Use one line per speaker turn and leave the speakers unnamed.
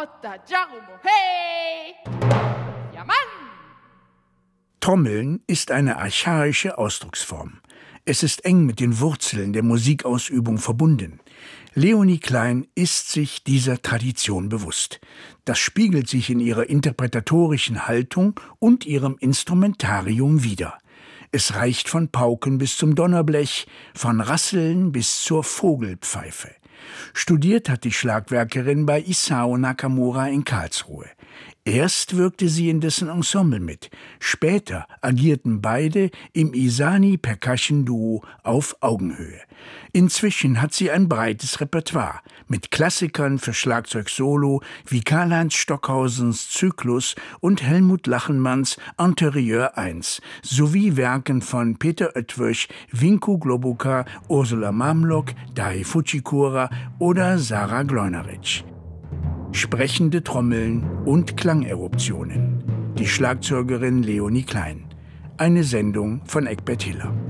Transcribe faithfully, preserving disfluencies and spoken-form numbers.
Otta Giacomo, hey! Ja, Mann!
Trommeln ist eine archaische Ausdrucksform. Es ist eng mit den Wurzeln der Musikausübung verbunden. Leonie Klein ist sich dieser Tradition bewusst. Das spiegelt sich in ihrer interpretatorischen Haltung und ihrem Instrumentarium wider. Es reicht von Pauken bis zum Donnerblech, von Rasseln bis zur Vogelpfeife. Studiert hat die Schlagwerkerin bei Isao Nakamura in Karlsruhe. Erst wirkte sie in dessen Ensemble mit, später agierten beide im Isani Percussion Duo auf Augenhöhe. Inzwischen hat sie ein breites Repertoire mit Klassikern für Schlagzeug-Solo wie Karl-Heinz Stockhausens Zyklus und Helmut Lachenmanns Interieur eins sowie Werken von Peter Oetwösch, Vinko Globoka, Ursula Mamlock, Dai Fujikura oder Sarah Gleunerich. Sprechende Trommeln und Klangeruptionen. Die Schlagzeugerin Leonie Klein. Eine Sendung von Egbert Hiller.